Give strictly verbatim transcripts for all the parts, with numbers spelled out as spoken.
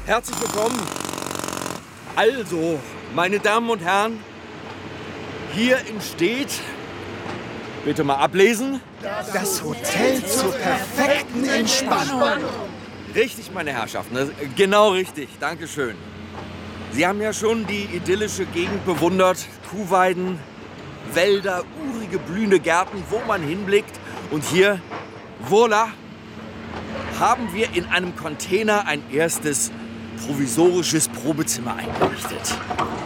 Herzlich willkommen. Also, meine Damen und Herren, hier entsteht, bitte mal ablesen, das Hotel zur perfekten Entspannung. Richtig, meine Herrschaften, das, genau richtig, Dankeschön. Sie haben ja schon die idyllische Gegend bewundert, Kuhweiden, Wälder, urige blühende Gärten, wo man hinblickt. Und hier, voilà, haben wir in einem Container ein erstes provisorisches Probezimmer eingerichtet.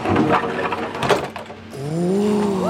Oh.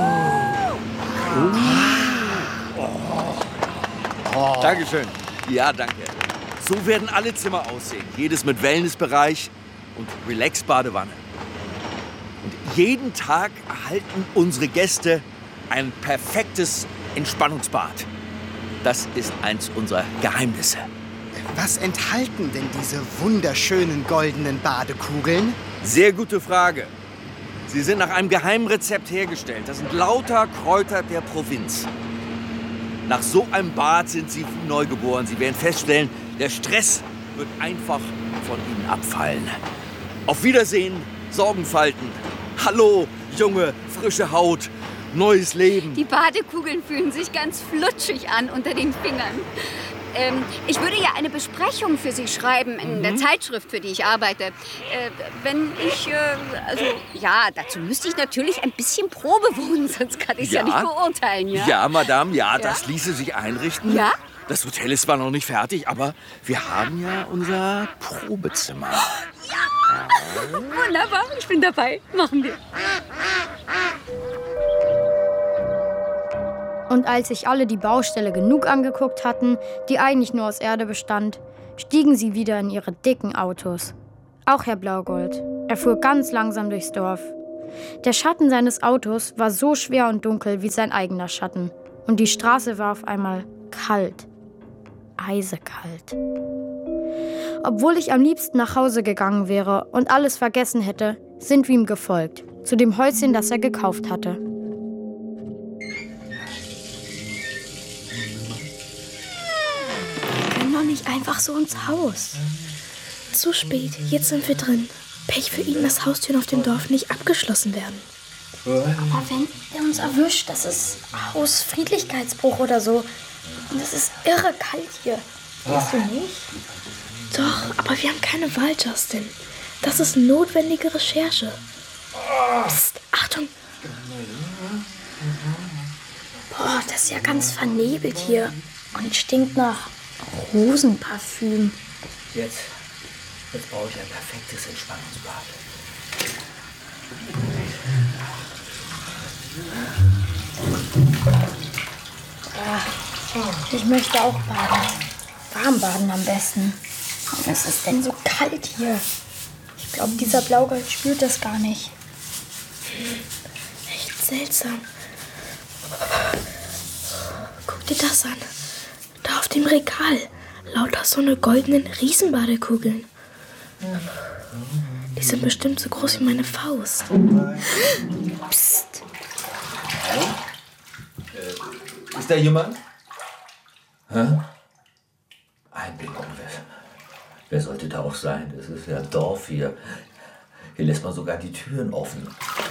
Oh. Oh. Dankeschön. Ja, danke. So werden alle Zimmer aussehen. Jedes mit Wellnessbereich und Relax-Badewanne. Und jeden Tag erhalten unsere Gäste ein perfektes Entspannungsbad. Das ist eins unserer Geheimnisse. Was enthalten denn diese wunderschönen goldenen Badekugeln? Sehr gute Frage. Sie sind nach einem geheimen Rezept hergestellt. Das sind lauter Kräuter der Provinz. Nach so einem Bad sind Sie wie neugeboren. Sie werden feststellen, der Stress wird einfach von Ihnen abfallen. Auf Wiedersehen, Sorgenfalten. Hallo, junge, frische Haut, neues Leben. Die Badekugeln fühlen sich ganz flutschig an unter den Fingern. Ähm, ich würde ja eine Besprechung für Sie schreiben in mhm. der Zeitschrift, für die ich arbeite. Äh, wenn ich, äh, also, ja, dazu müsste ich natürlich ein bisschen Probe wohnen, sonst kann ich es ja. ja nicht beurteilen, ja? Ja, Madame, ja, ja, das ließe sich einrichten. Ja? Das Hotel ist zwar noch nicht fertig, aber wir haben ja unser Probezimmer. Ja! Wunderbar, ich bin dabei. Machen wir. Und als sich alle die Baustelle genug angeguckt hatten, die eigentlich nur aus Erde bestand, stiegen sie wieder in ihre dicken Autos. Auch Herr Blaugold. Er fuhr ganz langsam durchs Dorf. Der Schatten seines Autos war so schwer und dunkel wie sein eigener Schatten. Und die Straße war auf einmal kalt. Eisekalt. Obwohl ich am liebsten nach Hause gegangen wäre und alles vergessen hätte, sind wir ihm gefolgt, zu dem Häuschen, das er gekauft hatte. Nicht einfach so ins Haus. Zu spät, jetzt sind wir drin. Pech für ihn, dass Haustüren auf dem Dorf nicht abgeschlossen werden. Aber wenn er uns erwischt, das ist Hausfriedlichkeitsbruch oder so. Und es ist irre kalt hier. Weißt du nicht? Doch, aber wir haben keine Wahl, Justin. Das ist notwendige Recherche. Psst, Achtung! Boah, das ist ja ganz vernebelt hier. Und stinkt nach Rosenparfüm. Jetzt, jetzt brauche ich ein perfektes Entspannungsbad. Ich möchte auch baden. Warm baden am besten. Was ist denn so kalt hier? Ich glaube, dieser Blaugold spürt das gar nicht. Echt seltsam. Guck dir das an. Da auf dem Regal. Lauter so eine goldenen Riesenbadekugeln. Die sind bestimmt so groß wie meine Faust. Psst. Äh, ist da jemand? Hä? Einbildung. Wer sollte da auch sein? Das ist ja ein Dorf hier. Hier lässt man sogar die Türen offen.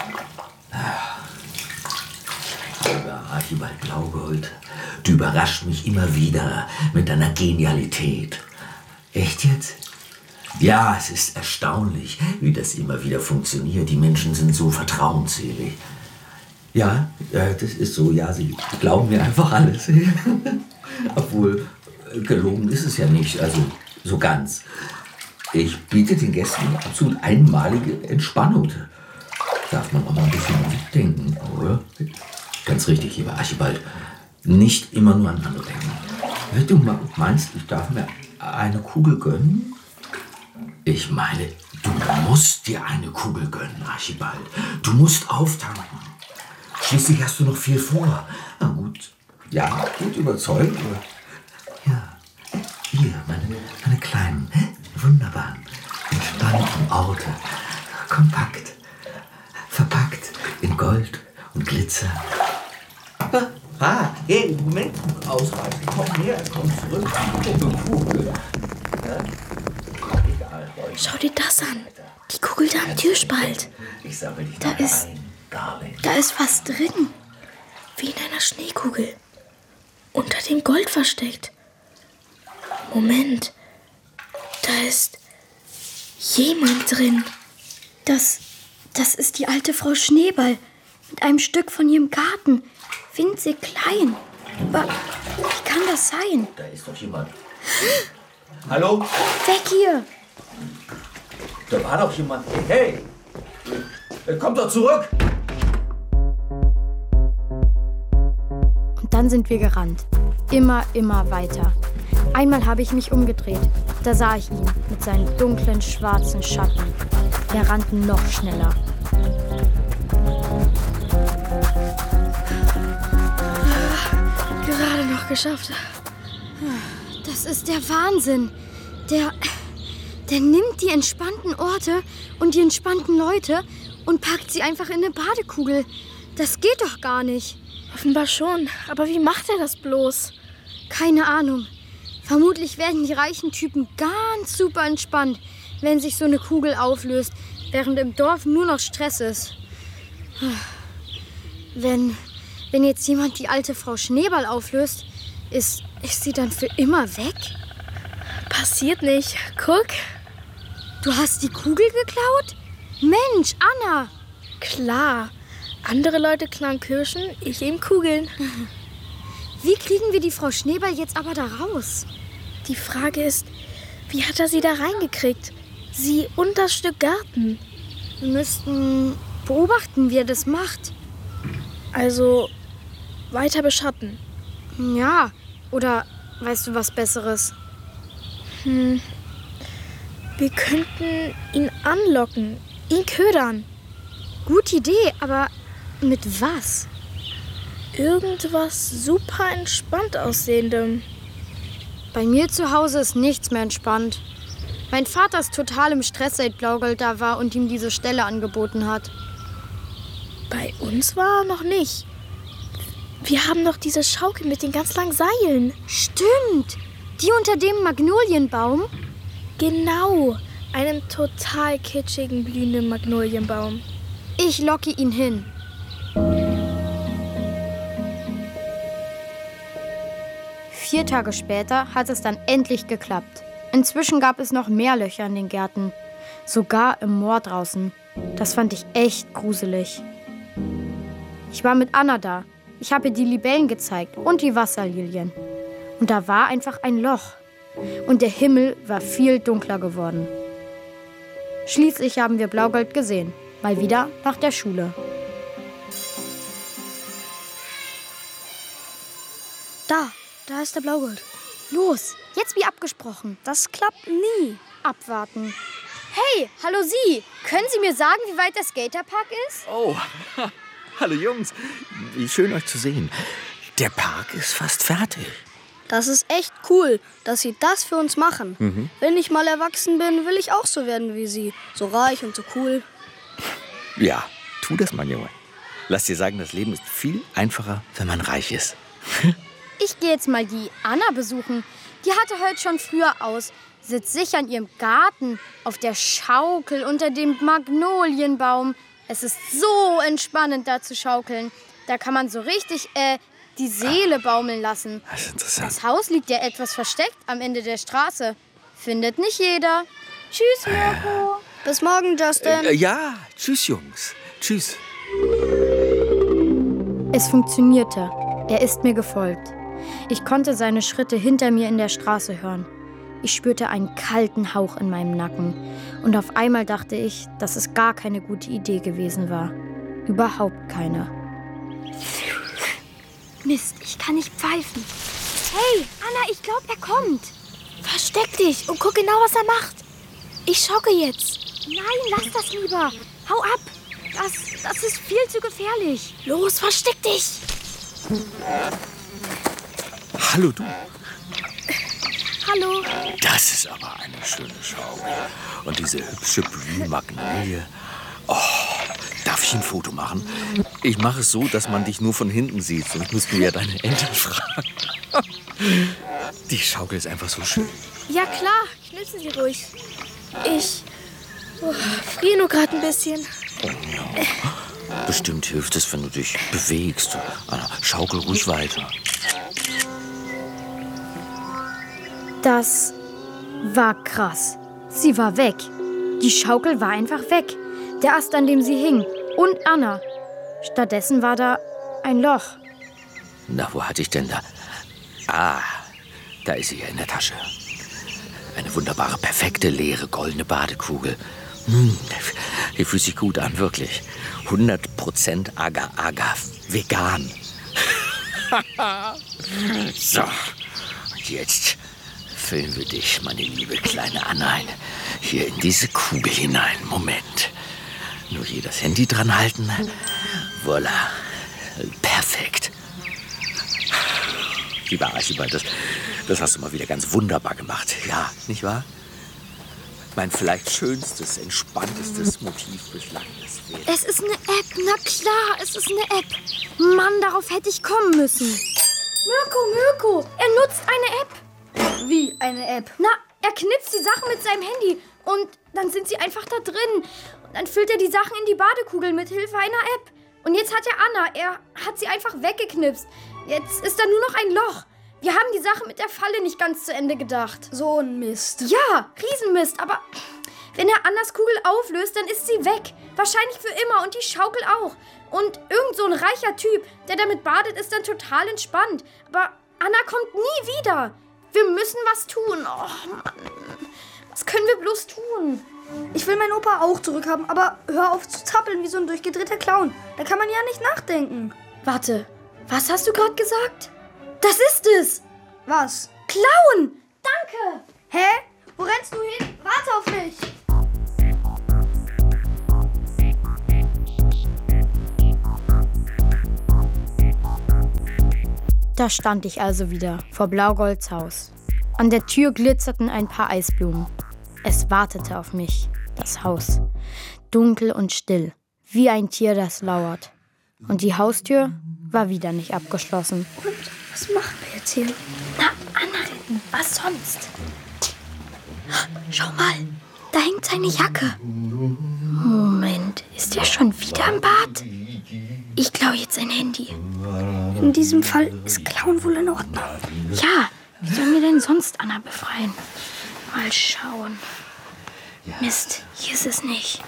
Lieber Archibald Blaugold, du überraschst mich immer wieder mit deiner Genialität. Echt jetzt? Ja, es ist erstaunlich, wie das immer wieder funktioniert. Die Menschen sind so vertrauensselig. Ja, äh, das ist so. Ja, sie glauben mir einfach alles. Obwohl, gelogen ist es ja nicht, also so ganz. Ich biete den Gästen absolut einmalige Entspannung. Darf man auch mal ein bisschen mitdenken, oder? Ganz richtig, lieber Archibald. Nicht immer nur an andere denken. Du meinst, ich darf mir eine Kugel gönnen? Ich meine, du musst dir eine Kugel gönnen, Archibald. Du musst auftanken. Schließlich hast du noch viel vor. Na gut, ja, gut überzeugt. Ja, hier, meine, meine kleinen, wunderbaren, entspannten Orte. Kompakt, verpackt in Gold und Glitzer. Ah, hey, Moment, ausreißen. Komm her, komm zurück. Kugel. Ja? Egal, Leute. Schau dir das an. Die Kugel da am Türspalt. Da ist, da ist was drin. Wie in einer Schneekugel. Unter dem Gold versteckt. Moment. Da ist jemand drin. Das, das ist die alte Frau Schneeball. Mit einem Stück von ihrem Garten. Winzig klein. Aber wie kann das sein? Da ist doch jemand. Hallo? Weg hier! Da war doch jemand. Hey! Kommt doch zurück! Und dann sind wir gerannt. Immer, immer weiter. Einmal habe ich mich umgedreht. Da sah ich ihn mit seinen dunklen, schwarzen Schatten. Wir rannten noch schneller. Gerade noch geschafft. Das ist der Wahnsinn. Der, der nimmt die entspannten Orte und die entspannten Leute und packt sie einfach in eine Badekugel. Das geht doch gar nicht. Offenbar schon. Aber wie macht er das bloß? Keine Ahnung. Vermutlich werden die reichen Typen ganz super entspannt, wenn sich so eine Kugel auflöst, während im Dorf nur noch Stress ist. Wenn, wenn jetzt jemand die alte Frau Schneeball auflöst, ist, ist sie dann für immer weg? Passiert nicht. Guck. Du hast die Kugel geklaut? Mensch, Anna! Klar. Andere Leute klauen Kirschen, ich eben Kugeln. Wie kriegen wir die Frau Schneeball jetzt aber da raus? Die Frage ist, wie hat er sie da reingekriegt? Sie und das Stück Garten. Wir müssten beobachten, wie er das macht. Also weiter beschatten. Ja, oder weißt du was Besseres? Hm. Wir könnten ihn anlocken, ihn ködern. Gute Idee, aber mit was? Irgendwas super entspannt aussehendem. Bei mir zu Hause ist nichts mehr entspannt. Mein Vater ist total im Stress, seit Blaugold da war und ihm diese Stelle angeboten hat. Bei uns war er noch nicht. Wir haben noch diese Schaukel mit den ganz langen Seilen. Stimmt! Die unter dem Magnolienbaum? Genau, einem total kitschigen, blühenden Magnolienbaum. Ich locke ihn hin. Vier Tage später hat es dann endlich geklappt. Inzwischen gab es noch mehr Löcher in den Gärten. Sogar im Moor draußen. Das fand ich echt gruselig. Ich war mit Anna da. Ich habe ihr die Libellen gezeigt und die Wasserlilien. Und da war einfach ein Loch. Und der Himmel war viel dunkler geworden. Schließlich haben wir Blaugold gesehen. Mal wieder nach der Schule. Da, da ist der Blaugold. Los, jetzt wie abgesprochen. Das klappt nie. Abwarten. Hey, hallo Sie. Können Sie mir sagen, wie weit der Skaterpark ist? Oh, hallo Jungs. Wie schön euch zu sehen. Der Park ist fast fertig. Das ist echt cool, dass Sie das für uns machen. Mhm. Wenn ich mal erwachsen bin, will ich auch so werden wie Sie. So reich und so cool. Ja, tu das, mein Junge. Lass dir sagen, das Leben ist viel einfacher, wenn man reich ist. Ich gehe jetzt mal die Anna besuchen. Die hatte heute schon früher aus. Sitzt sicher in ihrem Garten, auf der Schaukel unter dem Magnolienbaum. Es ist so entspannend, da zu schaukeln. Da kann man so richtig, äh, die Seele baumeln lassen. Das ist interessant. Das Haus liegt ja etwas versteckt am Ende der Straße. Findet nicht jeder. Tschüss, Mirko. Bis morgen, Justin. Äh, ja, tschüss, Jungs. Tschüss. Es funktionierte. Er ist mir gefolgt. Ich konnte seine Schritte hinter mir in der Straße hören. Ich spürte einen kalten Hauch in meinem Nacken. Und auf einmal dachte ich, dass es gar keine gute Idee gewesen war. Überhaupt keine. Mist, ich kann nicht pfeifen. Hey, Anna, ich glaube, er kommt. Versteck dich und guck genau, was er macht. Ich schauke jetzt. Nein, lass das lieber. Hau ab. Das, das ist viel zu gefährlich. Los, versteck dich. Hallo, du. Hallo. Das ist aber eine schöne Schaukel. Und diese hübsche Blühmagnolie. Oh, darf ich ein Foto machen? Ich mache es so, dass man dich nur von hinten sieht. Sonst müssten wir ja deine Eltern fragen. Die Schaukel ist einfach so schön. Ja klar, knipsen Sie ruhig. Ich oh, friere nur gerade ein bisschen. Oh, ja. Bestimmt hilft es, wenn du dich bewegst. Anna, schaukel ruhig weiter. Das war krass. Sie war weg. Die Schaukel war einfach weg. Der Ast, an dem sie hing. Und Anna. Stattdessen war da ein Loch. Na, wo hatte ich denn da? Ah, da ist sie ja in der Tasche. Eine wunderbare, perfekte, leere, goldene Badekugel. Hm, die fühlt sich gut an, wirklich. hundert Prozent Agar-Agar, vegan. So, und jetzt füllen wir dich, meine liebe kleine Anna, hier in diese Kugel hinein. Moment. Nur hier das Handy dran halten. Voilà. Perfekt. Lieber Archibald, das, das hast du mal wieder ganz wunderbar gemacht. Ja, nicht wahr? Mein vielleicht schönstes, entspanntestes Motiv bislang. Es ist eine App, na klar, es ist eine App. Mann, darauf hätte ich kommen müssen. Mirko, Mirko, er nutzt eine App. Wie eine App? Na, er knipst die Sachen mit seinem Handy und dann sind sie einfach da drin. Und dann füllt er die Sachen in die Badekugel mit Hilfe einer App. Und jetzt hat er Anna, er hat sie einfach weggeknipst. Jetzt ist da nur noch ein Loch. Wir haben die Sache mit der Falle nicht ganz zu Ende gedacht. So ein Mist. Ja, Riesenmist, aber wenn er Annas Kugel auflöst, dann ist sie weg. Wahrscheinlich für immer und die Schaukel auch. Und irgend so ein reicher Typ, der damit badet, ist dann total entspannt. Aber Anna kommt nie wieder. Wir müssen was tun. Oh Mann, was können wir bloß tun? Ich will meinen Opa auch zurückhaben, aber hör auf zu zappeln wie so ein durchgedrehter Clown. Da kann man ja nicht nachdenken. Warte, was hast du gerade gesagt? Das ist es! Was? Clown! Danke! Hä? Wo rennst du hin? Warte auf mich! Da stand ich also wieder vor Blaugolds Haus. An der Tür glitzerten ein paar Eisblumen. Es wartete auf mich, das Haus. Dunkel und still, wie ein Tier, das lauert. Und die Haustür war wieder nicht abgeschlossen. Und was machen wir jetzt hier? Na, Anna retten, was sonst? Schau mal, da hängt seine Jacke. Moment, ist er schon wieder im Bad? Ich klaue jetzt sein Handy. In diesem Fall ist Klauen wohl in Ordnung. Ja, wie sollen wir denn sonst Anna befreien? Mal schauen. Mist, hier ist es nicht.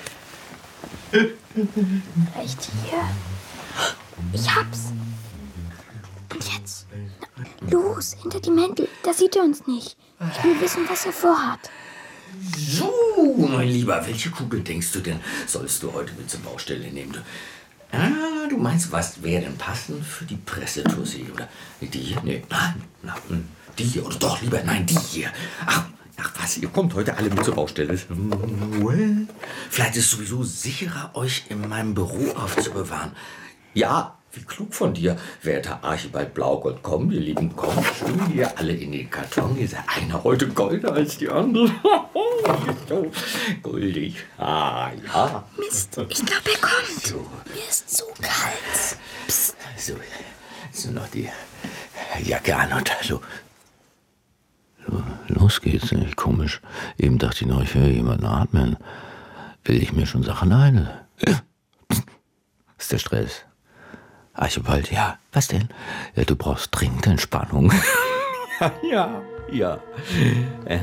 Vielleicht hier? Ich hab's. Und jetzt? Na, los, hinter die Mäntel. Da sieht er uns nicht. Ich will wissen, was er vorhat. So, mein Lieber, welche Kugel denkst du denn, sollst du heute mit zur Baustelle nehmen? Du, ah, du meinst, was wäre denn passend für die Pressetussi? Oder die hier? Nee, nein, nein, die hier. Oder doch lieber, nein, die hier. Ach, ach was, ihr kommt heute alle mit zur Baustelle. Vielleicht ist es sowieso sicherer, euch in meinem Büro aufzubewahren. Ja, wie klug von dir, werter Archibald Blaugold. Komm, ihr Lieben, komm, schwimmen hier alle in den Karton. Ihr seid einer heute goldener als die andere. So goldig. Ah, ja. Mist, ich glaube, er kommt. So. Mir ist so kalt. Psst. So, so noch die Jacke an und so. So, los geht's, nicht komisch. Eben dachte ich noch, ich höre jemanden atmen. Will ich mir schon Sachen ein? Ja. Ist der Stress. Archibald, ja, was denn? Ja, du brauchst dringend Entspannung. ja, ja. Äh, äh.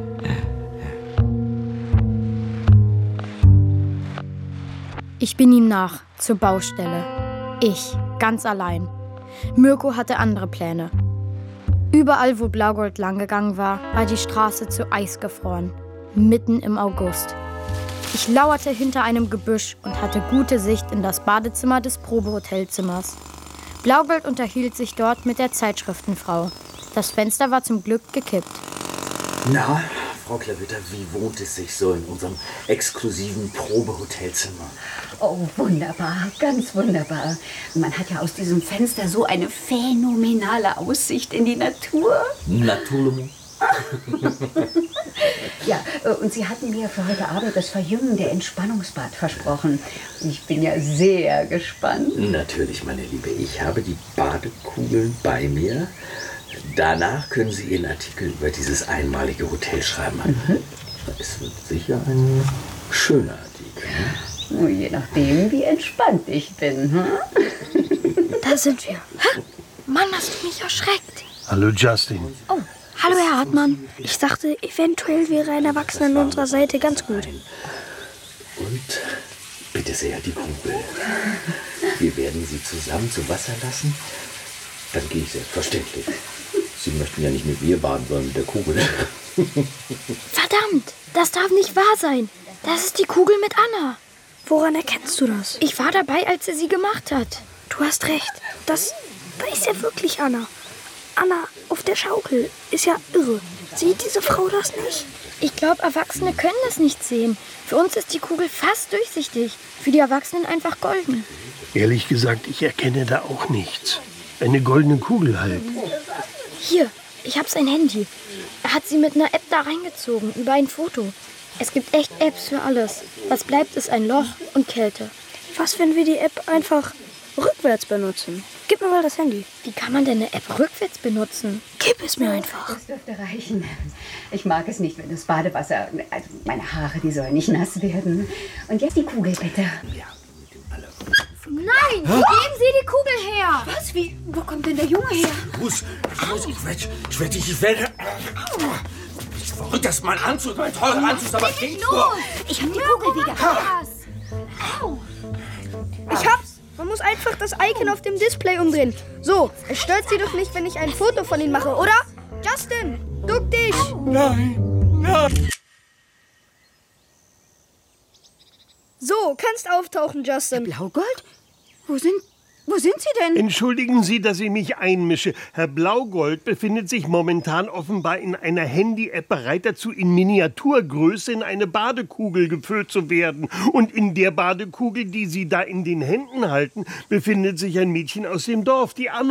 Ich bin ihm nach, zur Baustelle. Ich, ganz allein. Mirko hatte andere Pläne. Überall, wo Blaugold langgegangen war, war die Straße zu Eis gefroren. Mitten im August. Ich lauerte hinter einem Gebüsch und hatte gute Sicht in das Badezimmer des Probehotelzimmers. Blaugold unterhielt sich dort mit der Zeitschriftenfrau. Das Fenster war zum Glück gekippt. Na, Frau Klavitter, wie wohnt es sich so in unserem exklusiven Probehotelzimmer? Oh, wunderbar, ganz wunderbar. Man hat ja aus diesem Fenster so eine phänomenale Aussicht in die Natur. Naturellement. Ja, und Sie hatten mir für heute Abend das verjüngende Entspannungsbad versprochen. Ich bin ja sehr gespannt. Natürlich, meine Liebe. Ich habe die Badekugeln bei mir. Danach können Sie Ihren Artikel über dieses einmalige Hotel schreiben. Mhm. Es wird sicher ein schöner Artikel. Oh, je nachdem, wie entspannt ich bin. Hm? Da sind wir. Hä? Mann, hast du mich erschreckt. Hallo Justin. Oh, hallo Herr Hartmann. Ich dachte, eventuell wäre ein Erwachsener an unserer Seite ganz gut. Und bitte sehr, die Kugel. Wir werden Sie zusammen zu Wasser lassen. Dann gehe ich selbstverständlich. Sie möchten ja nicht mit mir baden, sondern mit der Kugel. Verdammt, das darf nicht wahr sein. Das ist die Kugel mit Anna. Woran erkennst du das? Ich war dabei, als sie sie gemacht hat. Du hast recht. Das, da ist ja wirklich Anna. Anna auf der Schaukel ist ja irre. Sieht diese Frau das nicht? Ich glaube, Erwachsene können das nicht sehen. Für uns ist die Kugel fast durchsichtig. Für die Erwachsenen einfach golden. Ehrlich gesagt, ich erkenne da auch nichts. Eine goldene Kugel halt. Hier, ich habe sein Handy. Er hat sie mit einer App da reingezogen, über ein Foto. Es gibt echt Apps für alles. Was bleibt, ist ein Loch und Kälte. Was, wenn wir die App einfach rückwärts benutzen? Gib mir mal das Handy. Wie kann man denn eine App rückwärts benutzen? Gib es mir einfach. Das dürfte reichen. Ich mag es nicht, wenn das Badewasser... Also meine Haare, die sollen nicht nass werden. Und jetzt die Kugel, bitte. Nein! Geben Sie die Kugel her! Was? Wie? Wo kommt denn der Junge her? Los, los, ich werde, ich werde, ich werde... Ich verrückt, das ist mein Anzug, mein teurer Anzug, aber geht nur. Ich hab die Kugel wieder. Au. Ich hab's. Man muss einfach das Icon auf dem Display umdrehen. So, es stört Sie doch nicht, wenn ich ein Foto von Ihnen mache, oder? Justin, duck dich! Nein, nein. So, kannst auftauchen, Justin. Blaugold? Wo sind, wo sind Sie denn? Entschuldigen Sie, dass ich mich einmische. Herr Blaugold befindet sich momentan offenbar in einer Handy-App bereit dazu, in Miniaturgröße in eine Badekugel gefüllt zu werden. Und in der Badekugel, die Sie da in den Händen halten, befindet sich ein Mädchen aus dem Dorf, die Anna.